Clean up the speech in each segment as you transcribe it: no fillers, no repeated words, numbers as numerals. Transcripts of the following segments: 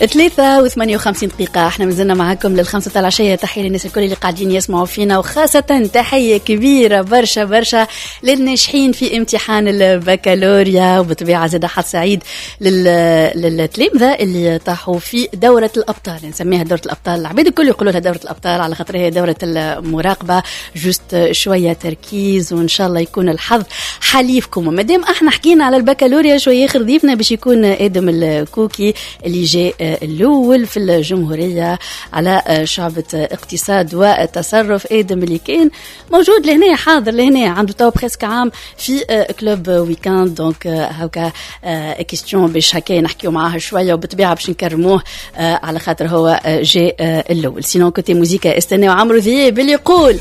3:58 احنا مازلنا معاكم لل5 تاع العشية. تحية للناس الكل اللي قاعدين يسمعوا فينا، وخاصة تحية كبيرة برشا برشا للناجحين في امتحان البكالوريا، وبطبيعة زاد حظ سعيد للتلامذة اللي طاحوا في دورة الأبطال. نسميها دورة الأبطال، العباد الكل يقولوا لها دورة الأبطال على خاطر هي دورة المراقبة، جوست شوية تركيز وإن شاء الله يكون الحظ حليفكم. ومادام احنا حكينا على البكالوريا شوية آخر ضيفنا باش يكون آدم الكوكي اللي جاء الأول في الجمهورية على شعبة اقتصاد وتصرف. آدم اللي كان موجود لهنا، حاضر لهنا، عنده تو بريسك عام في كلوب ويكاند. دونك هكا كيستيون باش هكا نحكيو معاه شوية، وبطبيعة باش نكرموه على خاطر هو جاء الأول. سينون كوتي موزيكا استناو عمرو ذياب اللي يقول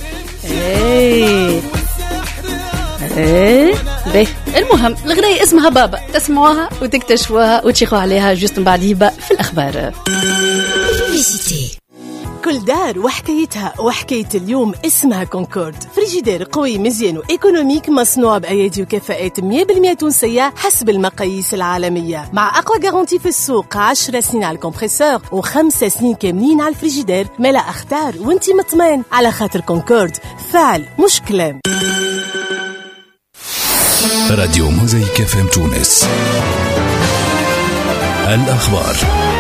باهي. المهم الغنية اسمها بابا، تسمعوها وتكتشفوها وتشيخوا عليها جوست من بعد يبا في الأخبار. كل دار وحكايتها، وحكاية اليوم اسمها كونكورد. فريجيدير قوي مزيان وإيكونوميك، مصنوع بأيادي وكفاءات 100% تونسية حسب المقاييس العالمية، مع أقوى جارانتي في السوق، 10 سنين على الكمبريسور و5 سنين كاملين على الفريجيدير. ملا اختار وانتي مطمئن على خاطر كونكورد فعل مش كلام. راديو موزايك FM تونس، الأخبار.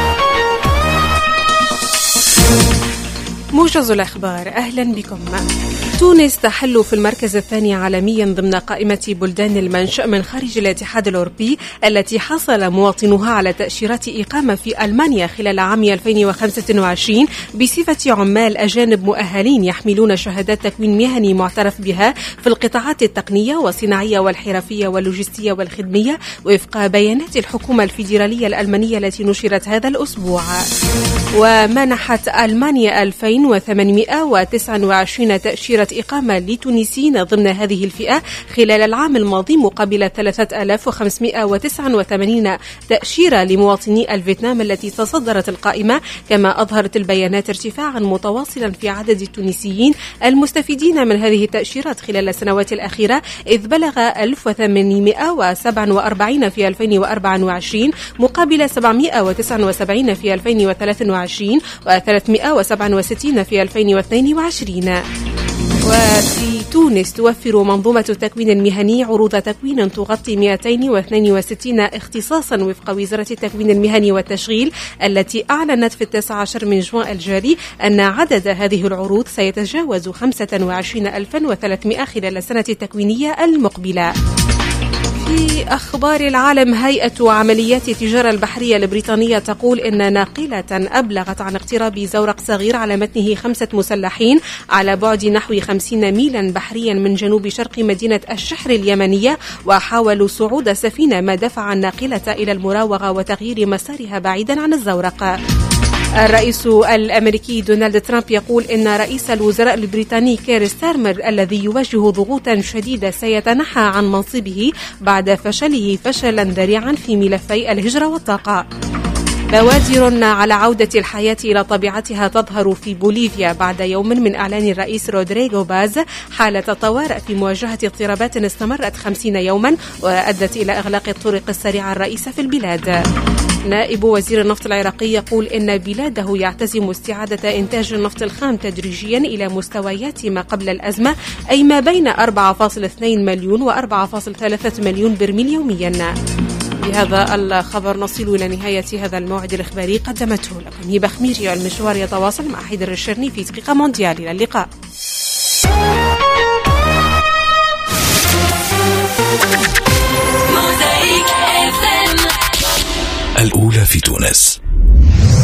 موجز الأخبار، أهلا بكم. تونس تحل في المركز الثاني عالميا ضمن قائمة بلدان المنشأ من خارج الاتحاد الأوروبي التي حصل مواطنوها على تأشيرات إقامة في ألمانيا خلال عام 2025 بصفة عمال أجانب مؤهلين يحملون شهادات تكوين مهني معترف بها في القطاعات التقنية والصناعية والحرفية واللوجستية والخدمية، وفق بيانات الحكومة الفيدرالية الألمانية التي نشرت هذا الأسبوع. ومنحت ألمانيا 2829 تأشيرة إقامة لتونسيين ضمن هذه الفئة خلال العام الماضي، مقابل 3589 تأشيرة لمواطني الفيتنام التي تصدرت القائمة. كما أظهرت البيانات ارتفاعا متواصلا في عدد التونسيين المستفيدين من هذه التأشيرات خلال السنوات الأخيرة، إذ بلغ 1847 في 2024 مقابل 779 في 2023 و367 في 2022. وفي تونس توفر منظومة التكوين المهني عروض تكوين تغطي 262 اختصاصا وفق وزارة التكوين المهني والتشغيل، التي أعلنت في 19 من جوان الجاري أن عدد هذه العروض سيتجاوز 25300 خلال السنة التكوينية المقبلة. في أخبار العالم، هيئة عمليات التجارة البحرية البريطانية تقول إن ناقلة أبلغت عن اقتراب زورق صغير على متنه 5 مسلحين على بعد نحو 50 ميلا بحريا من جنوب شرق مدينة الشحر اليمنية، وحاولوا صعود سفينة، ما دفع الناقلة إلى المراوغة وتغيير مسارها بعيدا عن الزورق. الرئيس الأمريكي دونالد ترامب يقول إن رئيس الوزراء البريطاني كير ستارمر الذي يواجه ضغوطا شديدة سيتنحى عن منصبه بعد فشله فشلا ذريعا في ملفي الهجرة والطاقة. بوادر على عودة الحياة إلى طبيعتها تظهر في بوليفيا بعد يوم من إعلان الرئيس رودريغو باز حالة طوارئ في مواجهة اضطرابات استمرت 50 يوما وأدت إلى إغلاق الطرق السريعة الرئيسة في البلاد. نائب وزير النفط العراقي يقول إن بلاده يعتزم استعادة إنتاج النفط الخام تدريجيا إلى مستويات ما قبل الأزمة، أي ما بين 4.2 مليون و 4.3 مليون برميل يوميا. بهذا الخبر نصل إلى نهاية هذا الموعد الإخباري، قدمته لكم هبة خميري. المشوار يتواصل مع حيدر الشرني في دقيقة مونديال. إلى اللقاء.